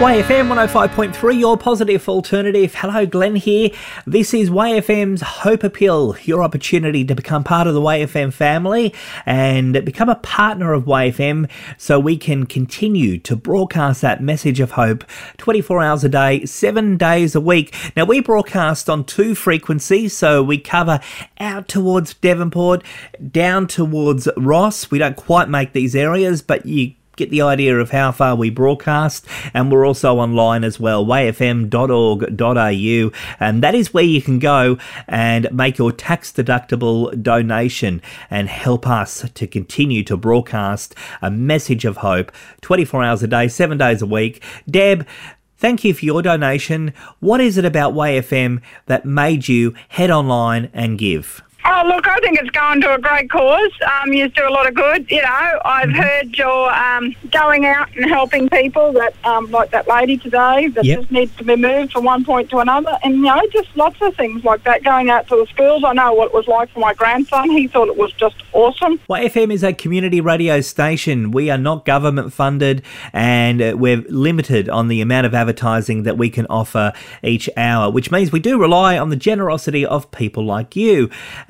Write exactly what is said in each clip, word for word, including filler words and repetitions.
Y F M one oh five point three, your positive alternative. Hello, Glenn here. This is Y F M's Hope Appeal, your opportunity to become part of the Y F M family and become a partner of Y F M so we can continue to broadcast that message of hope twenty-four hours a day, seven days a week. Now, we broadcast on two frequencies, so we cover out towards Devonport, down towards Ross. We don't quite make these areas, but you get the idea of how far we broadcast, and we're also online as well, y f m dot org dot a u, and that is where you can go and make your tax-deductible donation and help us to continue to broadcast a message of hope twenty-four hours a day, seven days a week. Deb, thank you for your donation. What is it about Y F M that made you head online and give? Oh, look, I think it's going to a great cause. Um, you do a lot of good. You know, I've mm-hmm. heard you're um, going out and helping people, that um, like that lady today that yep. just needs to be moved from one point to another. And, you know, just lots of things like that, going out to the schools. I know what it was like for my grandson. He thought it was just awesome. Y F M is a community radio station. We are not government funded, and uh, we're limited on the amount of advertising that we can offer each hour, which means we do rely on the generosity of people like you.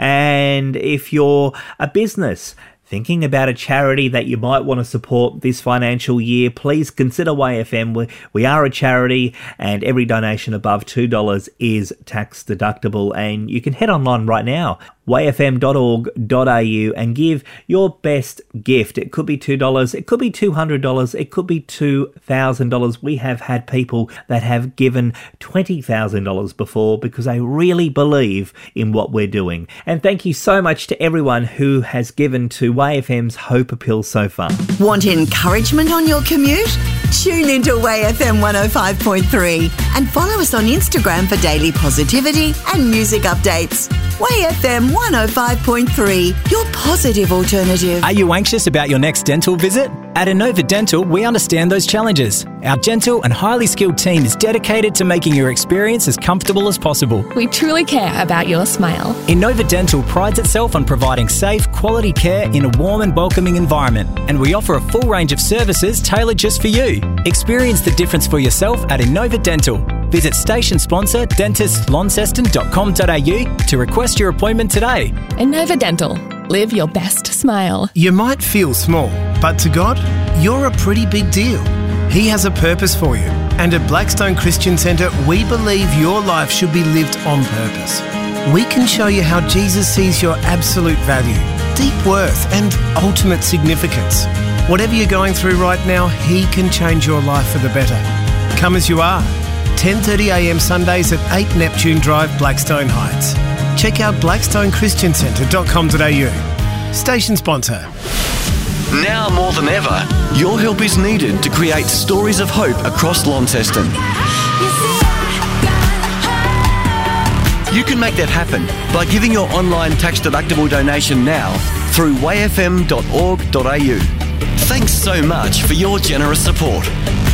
And if you're a business thinking about a charity that you might want to support this financial year, please consider Y F M. We, we are a charity, and every donation above two dollars is tax deductible. And you can head online right now, y f m dot org dot a u, and give your best gift. It could be two dollars, it could be two hundred dollars, it could be two thousand dollars. We have had people that have given twenty thousand dollars before because they really believe in what we're doing. And thank you so much to everyone who has given to Y F M's Hope Appeal so far. Want encouragement on your commute? Tune into Y F M one oh five point three and follow us on Instagram for daily positivity and music updates. Y F M one oh five point three, your positive alternative. Are you anxious about your next dental visit? At Innova Dental, we understand those challenges. Our gentle and highly skilled team is dedicated to making your experience as comfortable as possible. We truly care about your smile. Innova Dental prides itself on providing safe, quality care in a warm and welcoming environment, and we offer a full range of services tailored just for you. Experience the difference for yourself at Innova Dental. Visit station sponsor dentist launceston dot com dot a u to request your appointment today. Innova Dental. Live your best smile. You might feel small, but to God, you're a pretty big deal. He has a purpose for you. And at Blackstone Christian Centre, we believe your life should be lived on purpose. We can show you how Jesus sees your absolute value, deep worth, and ultimate significance. Whatever you're going through right now, He can change your life for the better. Come as you are. ten thirty a m Sundays at eight Neptune Drive, Blackstone Heights. Check out blackstone christian centre dot com dot a u. Station sponsor. Now more than ever, your help is needed to create stories of hope across Launceston. You can make that happen by giving your online tax-deductible donation now through y f m dot org dot a u. Thanks so much for your generous support.